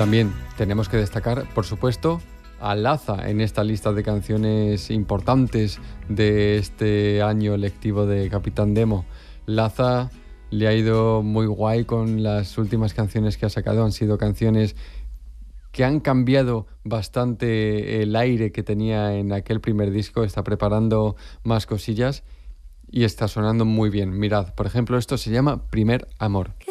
También tenemos que destacar, por supuesto, a Laza en esta lista de canciones importantes de este año lectivo de Capitán Demo. Laza le ha ido muy guay con las últimas canciones que ha sacado. Han sido canciones que han cambiado bastante el aire que tenía en aquel primer disco. Está preparando más cosillas y está sonando muy bien. Mirad, por ejemplo, esto se llama Primer Amor.